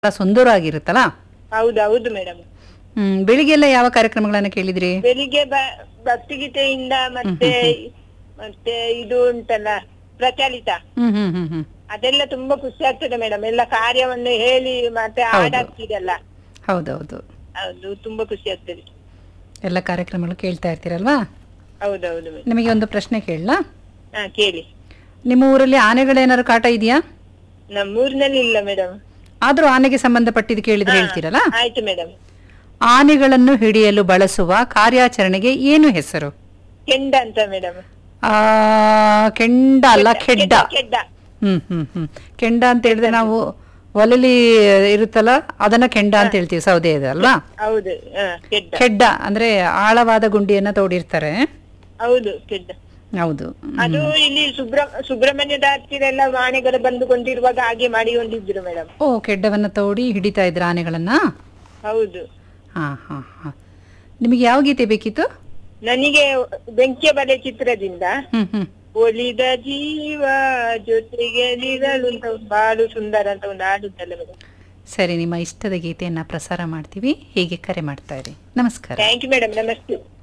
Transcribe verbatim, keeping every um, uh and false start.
ಬಹಳ ಸುಂದರವಾಗಿರುತ್ತಲ್ಲ. ಹೌದೌದು ಮೇಡಮ್. ಹ್ಮ್ ಬೆಳಿಗ್ಗೆ ಎಲ್ಲ ಯಾವ ಕಾರ್ಯಕ್ರಮಗಳನ್ನ ಕೇಳಿದ್ರಿ? ಬೆಳಿಗ್ಗೆ ಬ- ಭಕ್ತಿಗೀತೆಯಿಂದ ಮತ್ತೆ ಮತ್ತೆ ಇದು ಉಂಟಲ್ಲ ಪ್ರಚಲಿತ, ಹ್ಮ್ ಹ್ಮ್ ಹ್ಮ್ ಹ್ಮ್ ಅದೆಲ್ಲ ತುಂಬಾ ಖುಷಿ ಆಗ್ತದೆ ಮೇಡಮ್. ಎಲ್ಲ ಕಾರ್ಯವನ್ನು ಹೇಳಿ ಮತ್ತೆ ಹೌದು. ಹಾಡಾಗ್ತಿದೆಲ್ಲ. ಹೌದೌದು, ಹೌದು, ತುಂಬಾ ಖುಷಿ ಆಗ್ತದೆ. ಎಲ್ಲ ಕಾರ್ಯಕ್ರಮಗಳು ಕೇಳ್ತಾ ಇರ್ತೀರಲ್ವಾ? ಹೌದೌದು ಮೇಡಮ್. ನಿಮಗೆ ಒಂದು ಪ್ರಶ್ನೆ ಕೇಳಲಾ? ಹಾ ಕೇಳಿ. ನಿಮ್ಮ ಊರಲ್ಲಿ ಆನೆಗಳೇನಾದ್ರು ಕಾಟ ಇದೆಯಾ? ನಮ್ಮೂರಿನಲ್ಲಿ ಇಲ್ಲ ಮೇಡಮ್. ಆದ್ರೂ ಆನೆಗೆ ಸಂಬಂಧಪಟ್ಟಿದ್ದು ಕೇಳಿದ್ರೆ ಹೇಳ್ತೀರಲ್ಲ? ಆಯ್ತು ಮೇಡಮ್. ಆನೆಗಳನ್ನು ಹಿಡಿಯಲು ಬಳಸುವ ಕಾರ್ಯಾಚರಣೆಗೆ ಏನು ಹೆಸರು? ಕೆಂಡ ಅಂತ ಮೇಡಮ್. ಆ ಕೆಂಡ ಅಲ್ಲ, ಖೆಡ್ಡ. ಕೆಡ್ಡ. ಹ್ಮ್ ಹ್ಮ್ ಹ್ಮ್ ಕೆಂಡ ಅಂತ ಹೇಳಿದ್ರೆ ನಾವು ಒಲೆಲಿ ಇರುತ್ತಲ್ಲ ಅದನ್ನ ಕೆಂಡ ಅಂತ ಹೇಳ್ತೀವಿ, ಸೌದೆ ಇದೆ ಅಲ್ವಾ? ಹೌದು, ಹಾ ಕೆಡ್ಡ. ಖೆಡ್ಡ ಅಂದ್ರೆ ಆಳವಾದ ಗುಂಡಿಯನ್ನ ತೋಡಿರ್ತಾರೆ. ಹೌದು, ಕೆಡ್ಡ. ಹೌದು. ಅದು ಇಲ್ಲಿ ಸುಬ್ರ ಸುಬ್ರಹ್ಮಣ್ಯದ ಹತ್ತಿರ ಎಲ್ಲ ಆನೆಗಳು ಬಂದುಕೊಂಡಿರುವಾಗ ಹಾಗೆ ಮಾಡಿಕೊಂಡಿದ್ರು ಮೇಡಮ್. ಓ, ಕೆಡ್ಡವನ್ನ ತೋಡಿ ಹಿಡಿತಾ ಇದ್ರ ಆನೆಗಳನ್ನ? ಹೌದು. ಹಾ ಹಾ ಹಾ ನಿಮಗೆ ಯಾವ ಗೀತೆ ಬೇಕಿತ್ತು? ನನಗೆ ಬೆಂಕಿಯ ಬಲೆ ಚಿತ್ರದಿಂದ ಹ್ಮ್ ಹ್ಮ್ ಒಲಿದ ಜೀವ ಜೊತೆಗೆ ನಿರಲು ಅಂತ ಒಂದು ಬಾಳು ಸುಂದರ ಅಂತ ಒಂದು ಹಾಡುತ್ತಲ್ಲ ಮೇಡಮ್. ಸರಿ, ನಿಮ್ಮ ಇಷ್ಟದ ಗೀತೆಯನ್ನ ಪ್ರಸಾರ ಮಾಡ್ತೀವಿ. ಹೀಗೆ ಕರೆ ಮಾಡ್ತಾ ಇರಿ. ನಮಸ್ಕಾರ. Thank you madam. ನಮಸ್ತೆ.